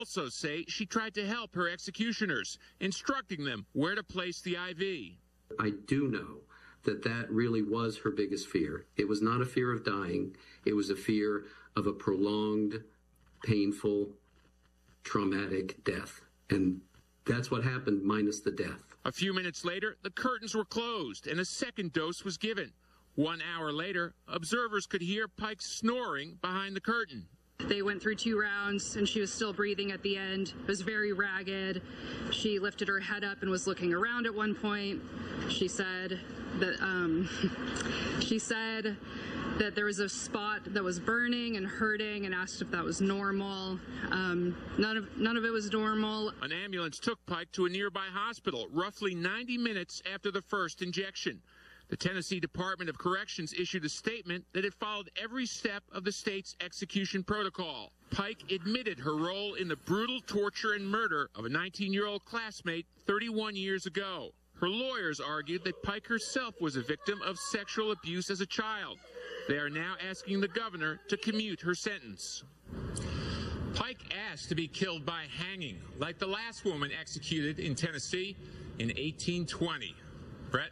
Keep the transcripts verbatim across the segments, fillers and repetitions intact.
Also say she tried to help her executioners, instructing them where to place the I V. I do know that that really was her biggest fear. It was not a fear of dying. It was a fear of a prolonged, painful, traumatic death. And that's what happened, minus the death. A few minutes later, the curtains were closed and a second dose was given. One hour later, observers could hear Pike snoring behind the curtain. They went through two rounds, and she was still breathing at the end. It was very ragged. She lifted her head up and was looking around at one point. She said that um, she said that there was a spot that was burning and hurting, and asked if that was normal. Um, none of none of it was normal. An ambulance took Pike to a nearby hospital, roughly ninety minutes after the first injection. The Tennessee Department of Corrections issued a statement that it followed every step of the state's execution protocol. Pike admitted her role in the brutal torture and murder of a nineteen-year-old classmate thirty-one years ago. Her lawyers argued that Pike herself was a victim of sexual abuse as a child. They are now asking the governor to commute her sentence. Pike asked to be killed by hanging, like the last woman executed in Tennessee in eighteen twenty. Brett?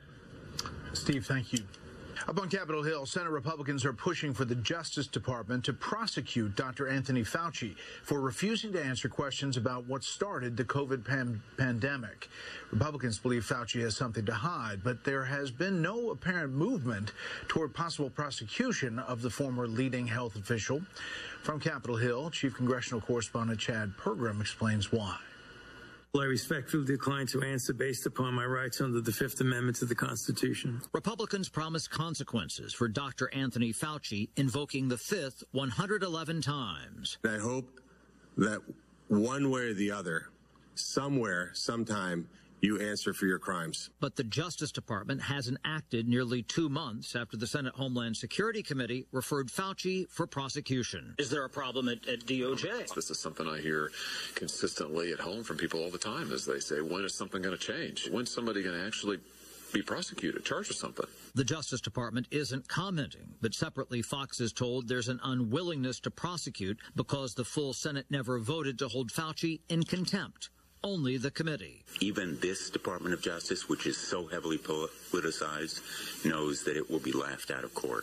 Steve, thank you. Up on Capitol Hill, Senate Republicans are pushing for the Justice Department to prosecute Doctor Anthony Fauci for refusing to answer questions about what started the COVID pan pandemic. Republicans believe Fauci has something to hide, but there has been no apparent movement toward possible prosecution of the former leading health official. From Capitol Hill, Chief Congressional Correspondent Chad Pergram explains why. Well, I respectfully decline to answer based upon my rights under the Fifth Amendment to the Constitution. Republicans promised consequences for Doctor Anthony Fauci, invoking the fifth one hundred eleven times. I hope that one way or the other, somewhere, sometime, you answer for your crimes. But the Justice Department hasn't acted nearly two months after the Senate Homeland Security Committee referred Fauci for prosecution. Is there a problem at, at D O J? This is something I hear consistently at home from people all the time, as they say, when is something going to change? When's somebody going to actually be prosecuted, charged with something? The Justice Department isn't commenting, but separately Fox is told there's an unwillingness to prosecute because the full Senate never voted to hold Fauci in contempt. Only the committee. Even this Department of Justice, which is so heavily politicized, knows that it will be laughed out of court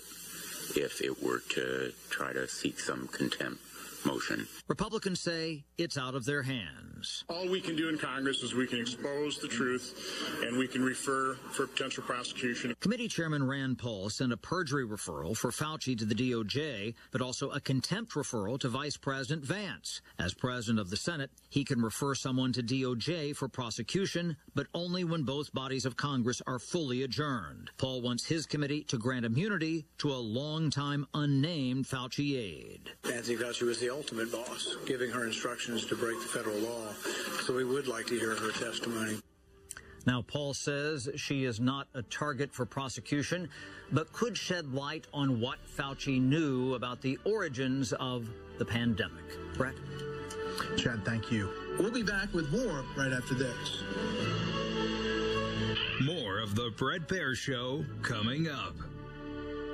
if it were to try to seek some contempt motion. Republicans say it's out of their hands. All we can do in Congress is we can expose the truth and we can refer for potential prosecution. Committee Chairman Rand Paul sent a perjury referral for Fauci to the D O J, but also a contempt referral to Vice President Vance. As president of the Senate, he can refer someone to D O J for prosecution, but only when both bodies of Congress are fully adjourned. Paul wants his committee to grant immunity to a longtime unnamed Fauci aide. Anthony Fauci was the ultimate boss, giving her instructions to break the federal law. So we would like to hear her testimony. Now, Paul says she is not a target for prosecution, but could shed light on what Fauci knew about the origins of the pandemic. Brett? Chad, thank you. We'll be back with more right after this. More of the Brett Baier Show coming up.